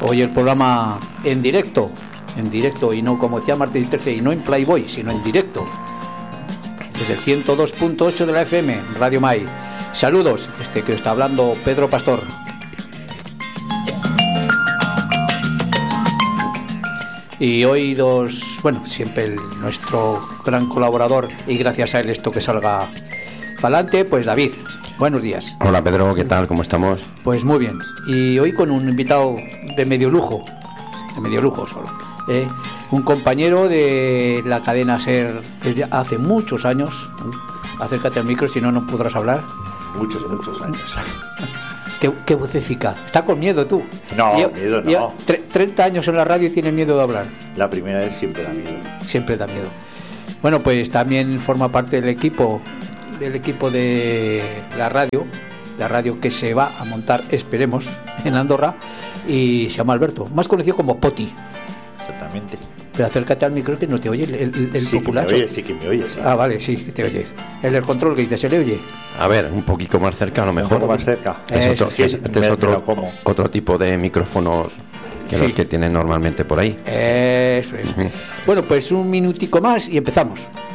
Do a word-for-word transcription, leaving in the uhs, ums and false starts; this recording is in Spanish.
Hoy el programa en directo, en directo y no como decía Martín trece, y no en Playboy, sino en directo. Desde el ciento dos punto ocho de la F M, Radio Mai. Saludos, este que está hablando Pedro Pastor. Y hoy dos, bueno, siempre el, nuestro gran colaborador, y gracias a él esto que salga para adelante, pues David. Buenos días. Hola Pedro, ¿qué tal? ¿Cómo estamos? Pues muy bien. Y hoy con un invitado de medio lujo, de medio lujo solo. ¿eh? Un compañero de la cadena SER desde hace muchos años. Acércate al micro, si no, no podrás hablar. Muchos, muchos años. ¿Qué, qué vocecica? ¿Está con miedo tú? No, yo, miedo no. Yo, tre- treinta años en la radio y tiene miedo de hablar. La primera vez siempre da miedo. Siempre da miedo. Bueno, pues también forma parte del equipo del equipo de la radio, la radio que se va a montar, esperemos, en Andorra, y se llama Alberto, más conocido como Poti. Exactamente. Pero acércate al micro que no te oye el, el, el sí populacho. Que me oye, sí que me oye, sí. Ah, vale, sí, te oye. El del control que dice, ¿se le oye? A ver, un poquito más cerca, a lo mejor. Un poco más cerca. Es otro, sí, es, este me, es otro, como. otro tipo de micrófonos que sí. los que tienen normalmente por ahí. Eso es. Uh-huh. Bueno, pues un minutico más y empezamos.